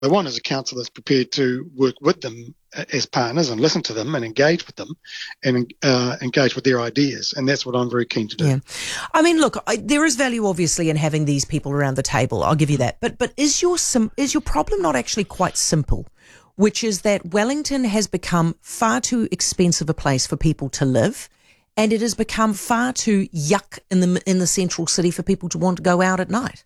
want is a council that's prepared to work with them as partners and listen to them and engage with them and engage with their ideas. And that's what I'm very keen to do. Yeah. I mean, look, there is value obviously in having these people around the table. I'll give you that. But is your problem not actually quite simple? Which is that Wellington has become far too expensive a place for people to live, and it has become far too yuck in the central city for people to want to go out at night.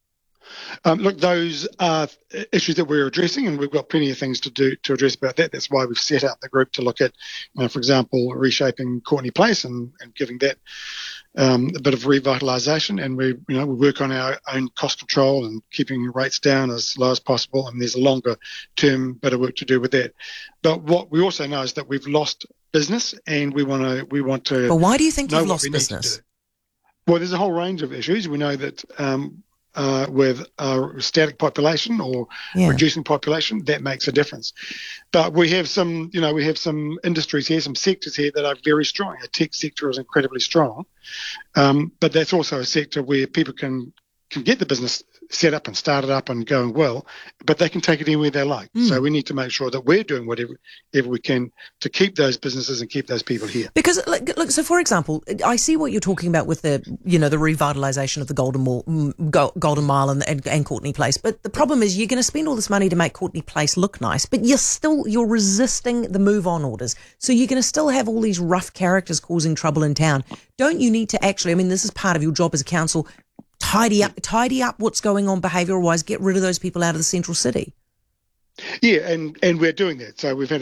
Look, those are issues that we're addressing, and we've got plenty of things to address about that. That's why we've set up the group to look at, for example, reshaping Courtenay Place and giving that a bit of revitalisation. And we work on our own cost control and keeping rates down as low as possible. And there's a longer term bit of work to do with that. But what we also know is that we've lost business, and we want to. But why do you think you've lost business? Well, there's a whole range of issues. We know that. With a static population or reducing population, that makes a difference. But we have some industries here, some sectors here that are very strong. The tech sector is incredibly strong, but that's also a sector where people can get the business set up and started up and going well, but they can take it anywhere they like. So we need to make sure that we're doing whatever we can to keep those businesses and keep those people here. Because look, so for example, I see what you're talking about with the revitalisation of the Golden Mile and Courtenay Place. But the problem is you're going to spend all this money to make Courtenay Place look nice, but you're resisting the move on orders. So you're going to still have all these rough characters causing trouble in town. Don't you need to actually, I mean, this is part of your job as a council, tidy up what's going on behavioural-wise, get rid of those people out of the central city. Yeah, and we're doing that. So we've had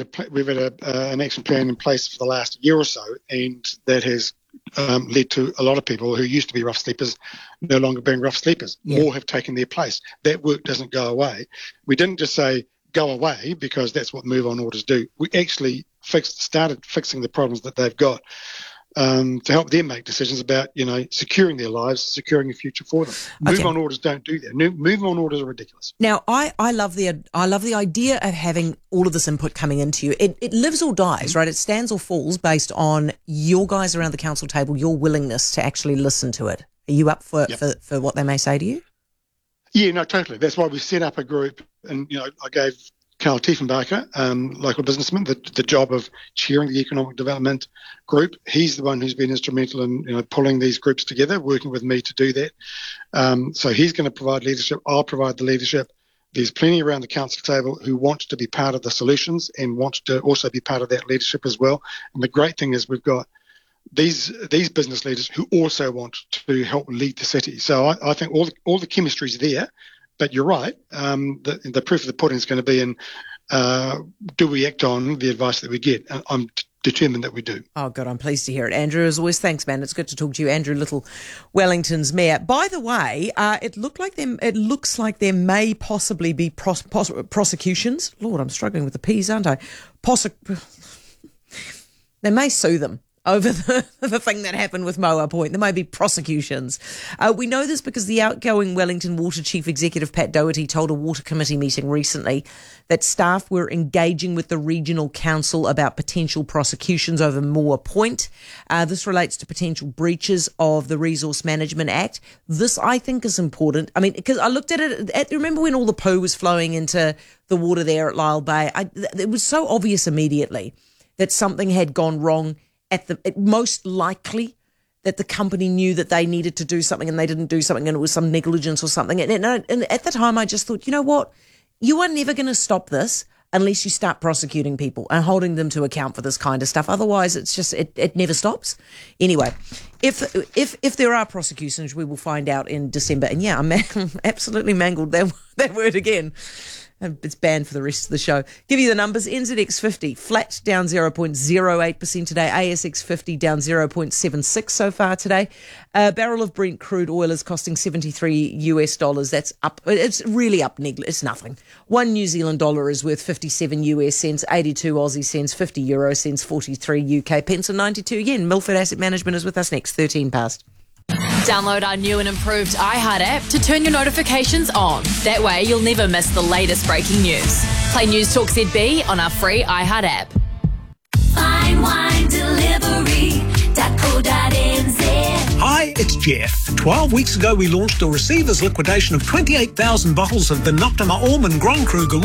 an action plan in place for the last year or so, and that has led to a lot of people who used to be rough sleepers no longer being rough sleepers. Yeah. More have taken their place. That work doesn't go away. We didn't just say go away because that's what move-on orders do. We actually started fixing the problems that they've got. To help them make decisions about, securing their lives, securing a future for them. Move-on orders don't do that. Move-on orders are ridiculous. Now, I love the idea of having all of this input coming into you. It lives or dies, right? It stands or falls based on your guys around the council table, your willingness to actually listen to it. Are you up for what they may say to you? Yeah, no, totally. That's why we set up a group, and I gave Carl Tiefenbacher, local businessman, the job of chairing the economic development group. He's the one who's been instrumental in pulling these groups together, working with me to do that. So he's going to provide leadership. I'll provide the leadership. There's plenty around the council table who want to be part of the solutions and want to also be part of that leadership as well. And the great thing is we've got these business leaders who also want to help lead the city. So I think all the chemistry is there. But you're right. The proof of the pudding is going to be in do we act on the advice that we get? I'm determined that we do. Oh, good. I'm pleased to hear it. Andrew, as always, thanks, man. It's good to talk to you. Andrew Little, Wellington's mayor. By the way, it looks like there may possibly be prosecutions. Lord, I'm struggling with the P's, aren't I? They may sue them over the thing that happened with Moa Point. There may be prosecutions. We know this because the outgoing Wellington Water Chief Executive Pat Doherty told a water committee meeting recently that staff were engaging with the regional council about potential prosecutions over Moa Point. This relates to potential breaches of the Resource Management Act. This, I think, is important. I mean, because I looked at it, remember when all the poo was flowing into the water there at Lyall Bay? It was so obvious immediately that something had gone wrong. Most likely that the company knew that they needed to do something and they didn't do something, and it was some negligence or something. And at the time, I just thought, you know what? You are never going to stop this unless you start prosecuting people and holding them to account for this kind of stuff. Otherwise, it's just it never stops. Anyway, if there are prosecutions, we will find out in December. And yeah, I absolutely mangled that word again. It's banned for the rest of the show. Give you the numbers. NZX 50 flat down 0.08% today. ASX 50 down 0.76 so far today. A barrel of Brent crude oil is costing $73. That's up. It's really up. It's nothing. 1 New Zealand dollar is worth 57 US cents, 82 Aussie cents, 50 euro cents, 43 UK pence and 92 yen. Milford Asset Management is with us next, 13 past. Download our new and improved iHeart app to turn your notifications on. That way you'll never miss the latest breaking news. Play News Talk ZB on our free iHeart app. Fine Wine Delivery.co.nz. Hi, it's Jeff. 12 weeks ago, we launched a receivers liquidation of 28,000 bottles of the Noctima Almond Grand Kruger